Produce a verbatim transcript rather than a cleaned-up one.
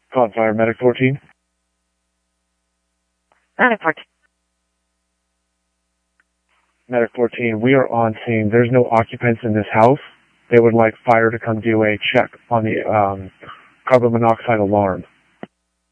Call Fire Medic fourteen. Medic fourteen. Medic fourteen, we are on scene. There's no occupants in this house. They would like fire to come do a check on the um, carbon monoxide alarm.